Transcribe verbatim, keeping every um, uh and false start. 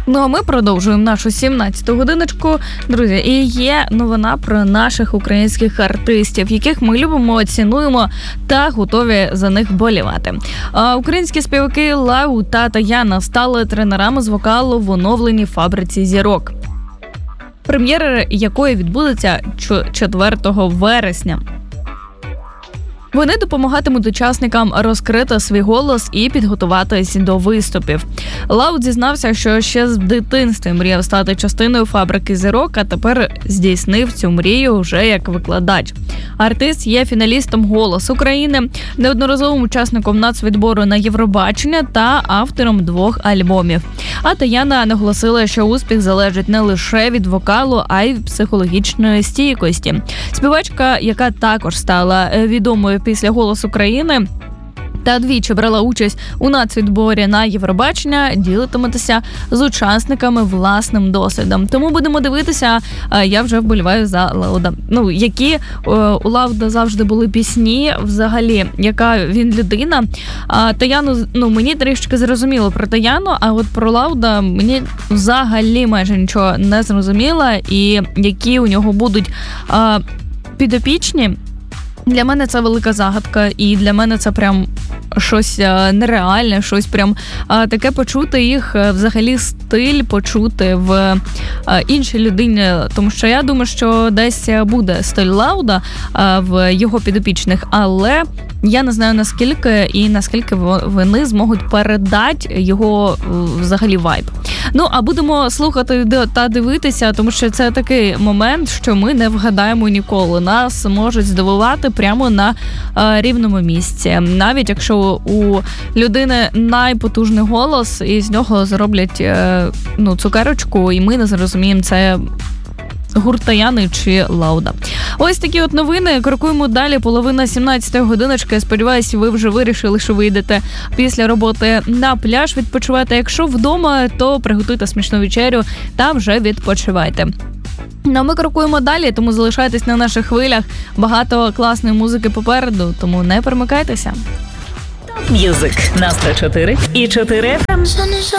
Ну а ми продовжуємо нашу сімнадцяту годиночку, друзі, і є новина про наших українських артистів, яких ми любимо, цінуємо та готові за них болівати. А, українські співаки Лау та Таяна стали тренерами з вокалу в оновленій фабриці зірок, прем'єра якої відбудеться четвертого вересня. Вони допомагатимуть учасникам розкрити свій голос і підготуватись до виступів. Лау зізнався, що ще з дитинства мріяв стати частиною фабрики зірок, а тепер здійснив цю мрію вже як викладач. Артист є фіналістом «Голос України», неодноразовим учасником нацвідбору на Євробачення та автором двох альбомів. А Таяна наголосила, що успіх залежить не лише від вокалу, а й від психологічної стійкості. Співачка, яка також стала відомою після «Голос України» та двічі брала участь у нацвідборі на Євробачення, ділитиметься з учасниками власним досвідом. Тому будемо дивитися, я вже вболіваю за Лауда. Ну, які у Лауда завжди були пісні, взагалі, яка він людина. А Таяну, ну, мені трішки зрозуміло про Таяну, а от про Лауда мені взагалі майже нічого не зрозуміло, і які у нього будуть а, підопічні. Для мене це велика загадка, і для мене це прям щось нереальне, щось прям таке почути їх, взагалі стиль почути в іншій людині. Тому що я думаю, що десь буде стиль Лауда в його підопічних, але я не знаю наскільки і наскільки вони зможуть передати його взагалі вайб. Ну, а будемо слухати та дивитися, тому що це такий момент, що ми не вгадаємо ніколи. Нас можуть здивувати прямо на е, рівному місці. Навіть якщо у людини найпотужний голос, і з нього зроблять е, ну, цукерочку, і ми не зрозуміємо, це гурт Таяни чи Лауда. Ось такі от новини. Крокуємо далі. Половина сімнадцятої годиночки. Сподіваюся, ви вже вирішили, що ви йдете після роботи на пляж відпочивати. Якщо вдома, то приготуйте смачну вечерю та вже відпочивайте. Ну, ми крокуємо далі, тому залишайтесь на наших хвилях. Багато класної музики попереду, тому не перемикайтеся. М'юзик на сто чотири і чотири еф ем.